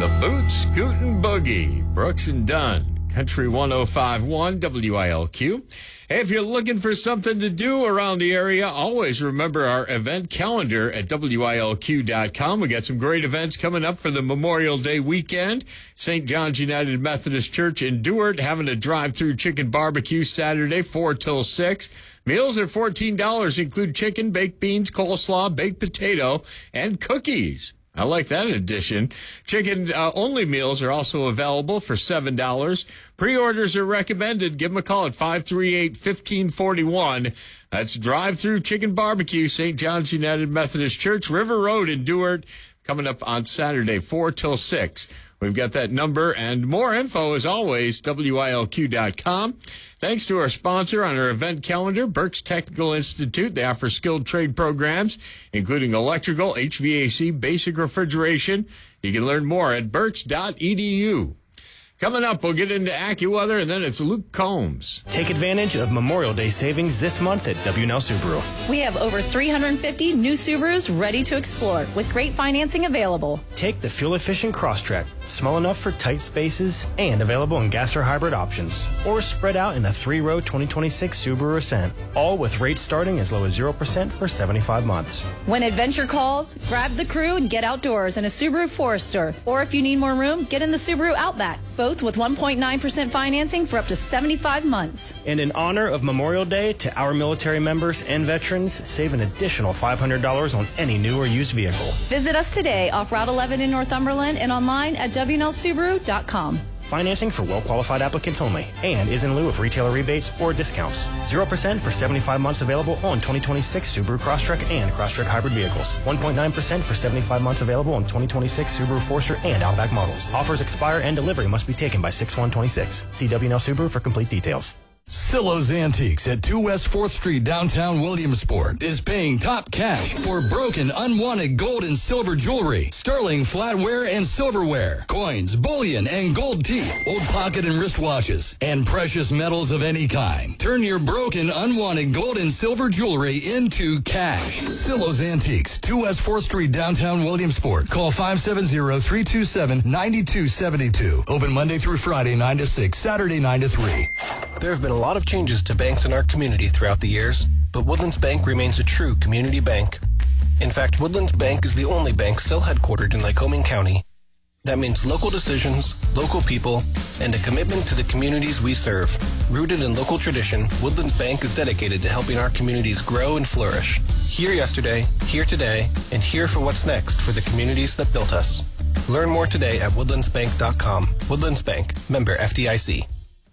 The Boot Scootin' Boogie, Brooks and Dunn, Country 105.1 WILQ. Hey, if you're looking for something to do around the area, always remember our event calendar at WILQ.com. We got some great events coming up for the Memorial Day weekend. St. John's United Methodist Church in Dewart having a drive-through chicken barbecue Saturday, 4 till 6. Meals are $14, include chicken, baked beans, coleslaw, baked potato, and cookies. I like that addition. Chicken-only meals are also available for $7. Pre-orders are recommended. Give them a call at 538-1541. That's drive-through chicken barbecue, St. John's United Methodist Church, River Road in Dewart, coming up on Saturday, 4 till 6. We've got that number and more info, as always, WILQ.com. Thanks to our sponsor on our event calendar, Berks Technical Institute. They offer skilled trade programs, including electrical, HVAC, basic refrigeration. You can learn more at berks.edu. Coming up, we'll get into AccuWeather, and then it's Luke Combs. Take advantage of Memorial Day savings this month at W&L Subaru. We have over 350 new Subarus ready to explore with great financing available. Take the fuel-efficient Crosstrek, small enough for tight spaces and available in gas or hybrid options. Or spread out in a 3-row 2026 Subaru Ascent, all with rates starting as low as 0% for 75 months. When adventure calls, grab the crew and get outdoors in a Subaru Forester. Or if you need more room, get in the Subaru Outback. Both with 1.9% financing for up to 75 months. And in honor of Memorial Day, to our military members and veterans, save an additional $500 on any new or used vehicle. Visit us today off Route 11 in Northumberland and online at WNLSubaru.com. Financing for well-qualified applicants only and is in lieu of retailer rebates or discounts. 0% for 75 months available on 2026 Subaru Crosstrek and Crosstrek hybrid vehicles. 1.9% for 75 months available on 2026 Subaru Forester and Outback models. Offers expire and delivery must be taken by 6/1/26. See WNL Subaru for complete details. Silo's Antiques at 2 West 4th Street, downtown Williamsport, is paying top cash for broken, unwanted gold and silver jewelry, sterling flatware and silverware, coins, bullion, and gold teeth, old pocket and wristwatches, and precious metals of any kind. Turn your broken, unwanted gold and silver jewelry into cash. Silo's Antiques, 2 West 4th Street, downtown Williamsport. Call 570-327-9272. Open Monday through Friday, 9 to 6, Saturday, 9 to 3. There have been a lot of changes to banks in our community throughout the years, but Woodlands Bank remains a true community bank. In fact, Woodlands Bank is the only bank still headquartered in Lycoming County. That means local decisions, local people, and a commitment to the communities we serve. Rooted in local tradition, Woodlands Bank is dedicated to helping our communities grow and flourish. Here yesterday, here today, and here for what's next for the communities that built us. Learn more today at woodlandsbank.com. Woodlands Bank, member FDIC.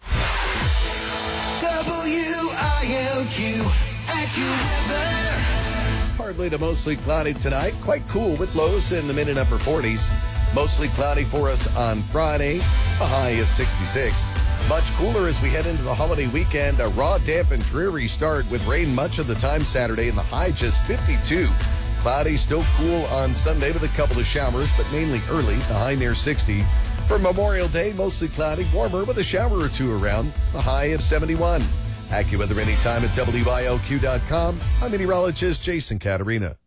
WILQ AccuWeather. Partly to mostly cloudy tonight. Quite cool with lows in the mid and upper 40s. Mostly cloudy for us on Friday. A high of 66. Much cooler as we head into the holiday weekend. A raw, damp, and dreary start with rain much of the time Saturday and the high just 52. Cloudy, still cool on Sunday with a couple of showers, but mainly early. The high near 60. For Memorial Day, mostly cloudy, warmer with a shower or two around. The high of 71. AccuWeather anytime at WILQ.com. I'm meteorologist Jason Caterina.